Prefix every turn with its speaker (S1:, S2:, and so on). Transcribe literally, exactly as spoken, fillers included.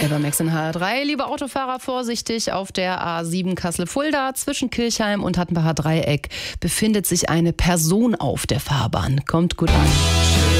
S1: Evermax in H R drei. Liebe Autofahrer, vorsichtig, auf der A sieben Kassel-Fulda zwischen Kirchheim und Hattenbacher Dreieck befindet sich eine Person auf der Fahrbahn. Kommt gut an.